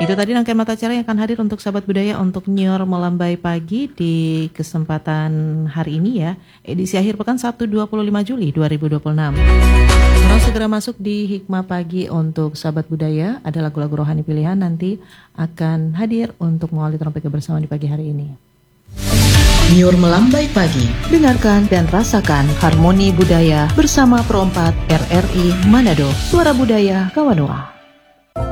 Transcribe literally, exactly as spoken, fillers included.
Itu tadi rangkaian mata acara yang akan hadir untuk sahabat budaya untuk Nyor Melambai Pagi di kesempatan hari ini ya, edisi akhir pekan Sabtu dua puluh lima Juli dua ribu dua puluh enam. Mau segera masuk di Hikmah Pagi untuk sahabat budaya, ada lagu-lagu rohani pilihan nanti akan hadir untuk mengawali trompet kebersamaan di pagi hari ini. Nyor Melambai Pagi, dengarkan dan rasakan harmoni budaya bersama Pro empat R R I Manado, Suara Budaya Kawanoa.